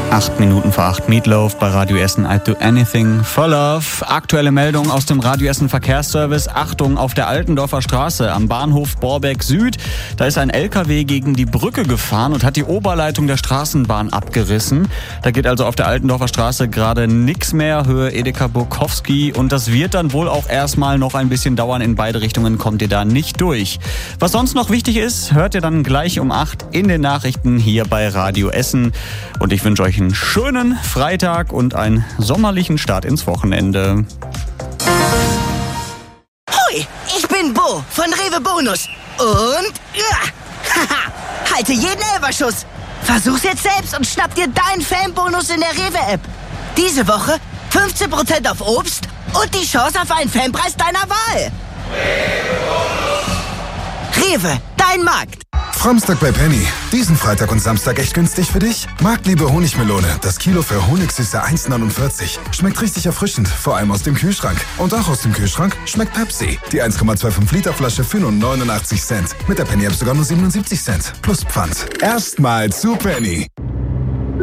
8 Minuten vor 8 Meatloaf bei Radio Essen. I'd do anything for love. Aktuelle Meldung aus dem Radio Essen Verkehrsservice. Achtung, auf der Altendorfer Straße am Bahnhof Borbeck Süd. Da ist ein LKW gegen die Brücke gefahren und hat die Oberleitung der Straßenbahn abgerissen. Da geht also auf der Altendorfer Straße gerade nichts mehr. Höhe Edeka Burkowski. Und das wird dann wohl auch erstmal noch ein bisschen dauern. In beide Richtungen kommt ihr da nicht durch. Was sonst noch wichtig ist, hört ihr dann gleich um 8 in den Nachrichten hier bei Radio Essen. Und ich wünsche euch einen schönen Freitag und einen sommerlichen Start ins Wochenende. Hoi, ich bin Bo von Rewe Bonus. Und halte jeden Elferschuss. Versuch's jetzt selbst und schnapp dir deinen Fanbonus in der Rewe-App. Diese Woche 15% auf Obst und die Chance auf einen Fanpreis deiner Wahl. Rewe, dein Markt. Framstag bei Penny. Diesen Freitag und Samstag echt günstig für dich? Marktliebe Honigmelone. Das Kilo für Honigsüße 1,49. Schmeckt richtig erfrischend, vor allem aus dem Kühlschrank. Und auch aus dem Kühlschrank schmeckt Pepsi. Die 1,25 Liter Flasche für nur 89 Cent. Mit der Penny-App sogar nur 77 Cent. Plus Pfand. Erstmal zu Penny.